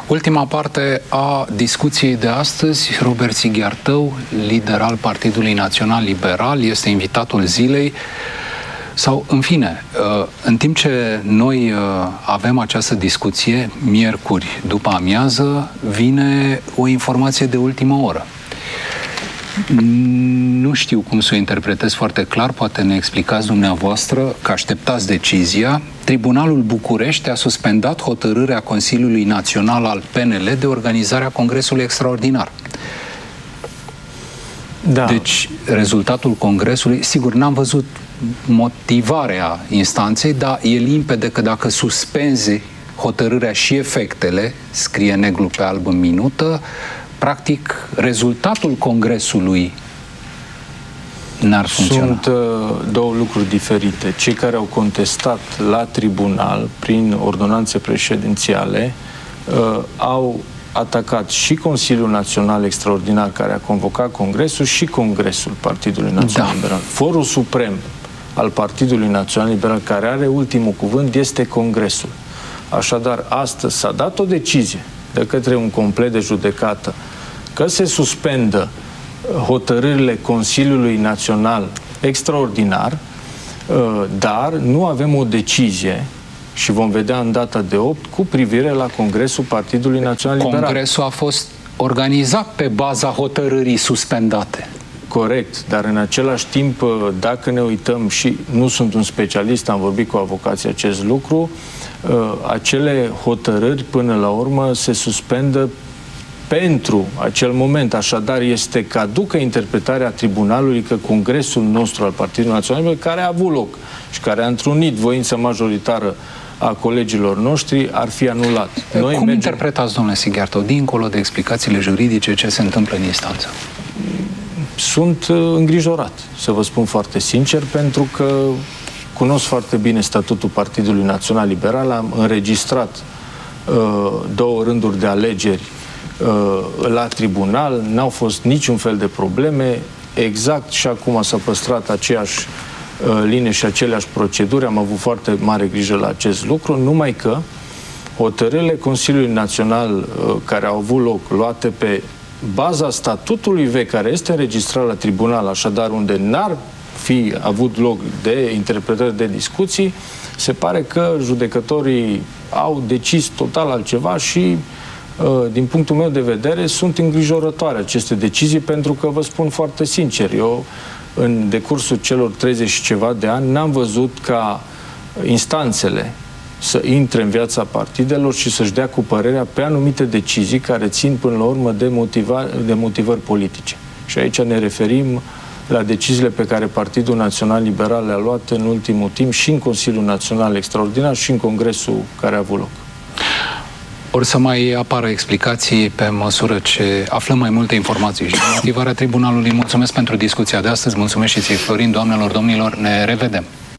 Ultima parte a discuției de astăzi, Robert Sighiartău, lider al Partidului Național Liberal, este invitatul zilei. Sau, în fine, în timp ce noi avem această discuție, miercuri după amiază, vine o informație de ultimă oră. Nu știu cum să o interpretez foarte clar, poate ne explicați dumneavoastră că așteptați decizia. Tribunalul București a suspendat hotărârea Consiliului Național al PNL de organizarea Congresului Extraordinar. Da. Deci, rezultatul Congresului, sigur, n-am văzut motivarea instanței, dar e limpede că dacă suspenzi hotărârea și efectele, scrie negru pe alb în minută, practic, rezultatul Congresului n-ar funcționa. Sunt două lucruri diferite. Cei care au contestat la tribunal, prin ordonanțe președințiale, au atacat și Consiliul Național Extraordinar care a convocat Congresul și Congresul Partidului Național Liberal. Forul suprem al Partidului Național Liberal, care are ultimul cuvânt, este Congresul. Așadar, astăzi s-a dat o decizie de către un complet de judecată că se suspendă hotărârile Consiliului Național Extraordinar, dar nu avem o decizie și vom vedea în data de 8 cu privire la Congresul Partidului Național Liberal. Congresul a fost organizat pe baza hotărârii suspendate. Corect, dar în același timp, dacă ne uităm, și nu sunt un specialist, am vorbit cu avocații acest lucru, acele hotărâri până la urmă se suspendă pentru acel moment. Așadar, este caducă interpretarea tribunalului că Congresul nostru al Partidului Național, care a avut loc și care a întrunit voința majoritară a colegilor noștri, ar fi anulat. Cum interpretați, domnule Sighiartău, dincolo de explicațiile juridice, ce se întâmplă în instanță? Sunt îngrijorat, să vă spun foarte sincer, pentru că cunosc foarte bine statutul Partidului Național Liberal, am înregistrat două rânduri de alegeri la tribunal, n-au fost niciun fel de probleme, exact și acum s-a păstrat aceeași linie și aceleași proceduri, am avut foarte mare grijă la acest lucru, numai că hotărârile Consiliului Național care au avut loc, luate pe baza statutului vechi, care este înregistrat la tribunal, așadar unde n-ar fi avut loc de interpretări, de discuții, se pare că judecătorii au decis total altceva și din punctul meu de vedere sunt îngrijorătoare aceste decizii, pentru că vă spun foarte sincer, eu în decursul celor 30 și ceva de ani n-am văzut ca instanțele să intre în viața partidelor și să-și dea cu părerea pe anumite decizii care țin până la urmă de motivări politice. Și aici ne referim la deciziile pe care Partidul Național Liberal le-a luat în ultimul timp și în Consiliul Național Extraordinar și în Congresul care a avut loc. Ori să mai apară explicații pe măsură ce aflăm mai multe informații și motivarea tribunalului. Mulțumesc pentru discuția de astăzi, mulțumesc și ție, Florin, doamnelor, domnilor, ne revedem!